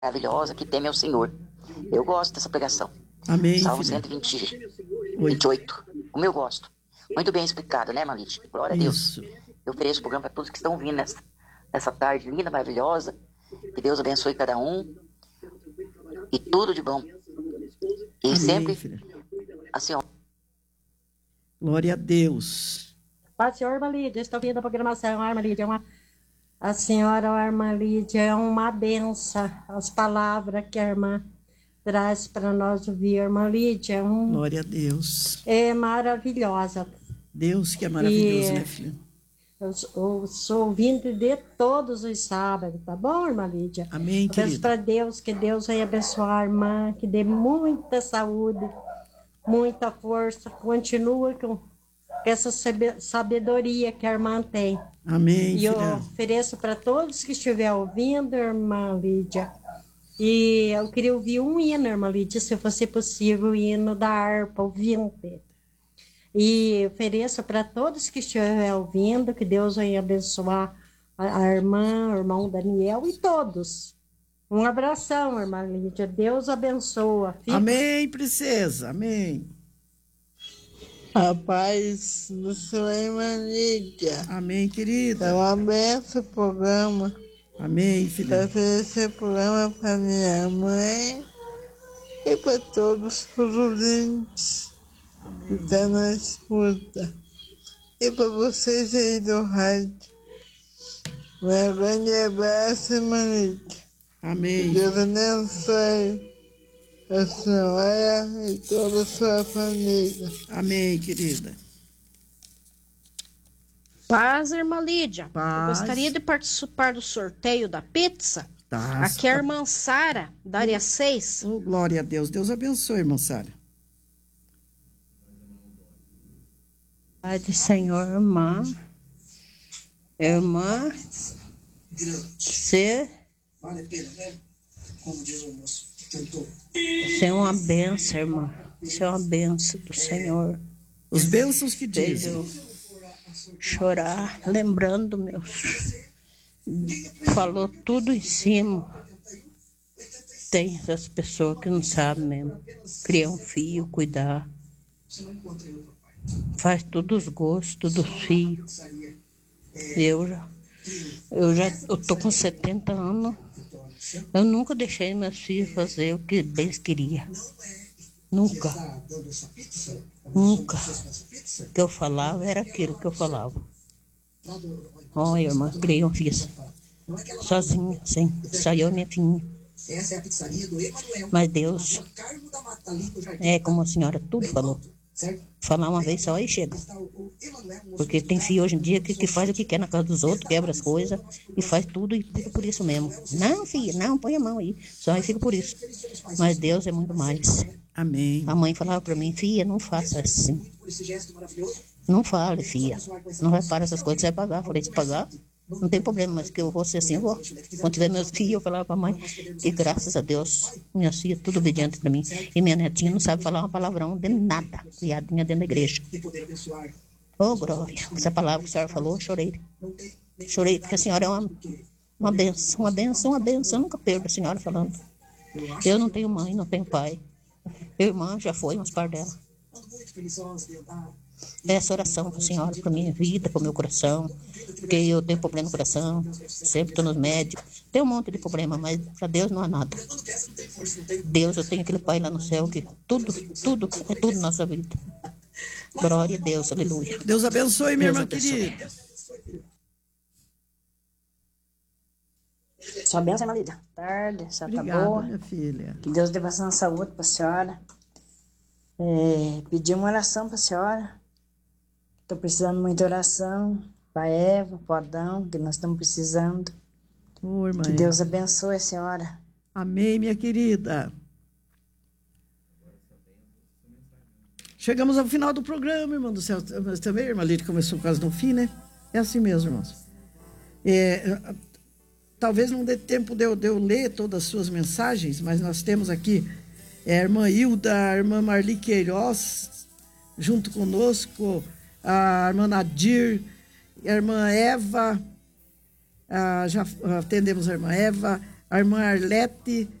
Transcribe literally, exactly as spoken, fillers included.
maravilhosa que teme ao Senhor. Eu gosto dessa pregação. Amém. Salmo filha. cento e vinte, vinte e oito. Como eu gosto. Muito bem explicado, né, Malite? Glória a Deus. Isso. Eu ofereço o programa para todos que estão vindo nessa, nessa tarde linda, maravilhosa. Que Deus abençoe cada um. E tudo de bom. E Amém, sempre, filha. assim, ó. Glória a Deus. Paz, senhor, irmã Lídia, estou ouvindo a programação. A irmã Lídia é uma... A senhora, a irmã Lídia, é uma benção. As palavras que a irmã traz para nós ouvir. A irmã Lídia é, um... Glória a Deus. é maravilhosa. Deus que é maravilhoso, E... né, filho? Eu, eu sou ouvinte de todos os sábados, tá bom, irmã Lídia? Amém, eu peço querida. para Deus que Deus venha abençoar a irmã, que dê muita saúde, muita força, continua com essa sabedoria que a irmã tem. Amém, E eu filha. ofereço para todos que estiverem ouvindo, irmã Lídia. E eu queria ouvir um hino, irmã Lídia, se fosse possível, o hino da harpa, o vinte. E ofereço para todos que estiverem ouvindo, que Deus venha abençoar a, a irmã, o irmão Daniel e todos. Um abração, irmã Lídia. Deus abençoa. Fica... Amém, princesa. Amém. A paz do Senhor, irmã Lídia. Amém, querida. Eu abenço o programa. Amém, Eu filha. ofereço o programa para minha mãe e para todos os ouvintes que estão na escuta. E para vocês aí do rádio. Um grande abraço, irmã Lídia. Amém. Deus abençoe a senhora e toda a sua família. Amém, querida. Paz, irmã Lídia. Paz. Eu gostaria de participar do sorteio da pizza. Tá. Aqui é a irmã Sara, da área seis. Oh, glória a Deus. Deus abençoe, irmã Sara. Pai do Senhor, irmã. Irmã. Você. Você é uma benção, irmã. Você é uma benção do Senhor. Os bênçãos que Fez dizem. eu chorar, lembrando meus. Falou tudo em cima. Tem essas pessoas que não sabem mesmo. Criar um filho, cuidar. Faz todos os gostos dos filhos. Eu já, eu já eu tô com setenta anos. Eu nunca deixei meus filhos fazer o que eles queriam. Nunca. Nunca. O que eu falava era aquilo que eu falava. Olha, irmã, criei um filho sozinha, sem só eu e minha filhinha. Mas Deus, é como a senhora tudo falou. Falar uma vez só e chega. Porque tem filho hoje em dia que, que faz o que quer na casa dos outros, quebra as coisas e faz tudo e fica por isso mesmo. Não, filha, não, põe a mão aí. Só e fica por isso. Mas Deus é muito mais. Amém. A mãe falava pra mim, filha, não faça assim. Não fale, filha. Não repara essas coisas, você vai pagar. Eu falei, se pagar, não tem problema, mas que eu vou ser assim, eu vou. Quando tiver meus filhos, eu falava pra mãe que graças a Deus, minhas filhas tudo obediente pra mim. E minha netinha não sabe falar uma palavrão de nada, criadinha dentro da igreja. Oh, glória. Essa palavra que a senhora falou, eu chorei. Chorei, porque a senhora é uma, uma benção, uma benção, uma benção. Eu nunca perdo a senhora falando. Eu não tenho mãe, não tenho pai. Minha irmã já foi, mas par dela. Essa oração para a senhora, para minha vida, para o meu coração, porque eu tenho problema no coração, sempre estou nos médicos, tem um monte de problema, mas para Deus não há nada. Deus, eu tenho aquele Pai lá no céu que tudo, tudo, é tudo na nossa vida. Glória a Deus, aleluia. Deus abençoe, minha Deus irmã abençoe. querida. Sua bênção, irmã Lídia. Tarde, a senhora tá Obrigada, boa. minha filha. Que Deus dê bastante saúde para a senhora. É, pedir uma oração para a senhora. Estou precisando muito de oração. Para Eva, para o Adão, que nós estamos precisando. Ô, irmã. Que Deus abençoe a senhora. Amém, minha querida. Chegamos ao final do programa, irmão do céu. Mas também, irmã Lídia, começou quase no fim, né? É assim mesmo, irmãos. É, talvez não dê tempo de eu, de eu ler todas as suas mensagens, mas nós temos aqui é, a irmã Hilda, a irmã Marli Queiroz, junto conosco, a irmã Nadir, a irmã Eva, a, já atendemos a irmã Eva, a irmã Arlete